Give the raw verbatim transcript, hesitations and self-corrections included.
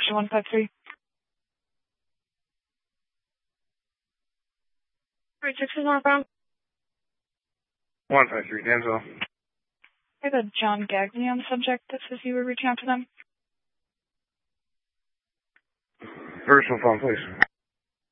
Action one five three. Three six is northbound. one five three, Danville. I have a John Gagne on the subject that says you were reaching out to them. Personal phone, please.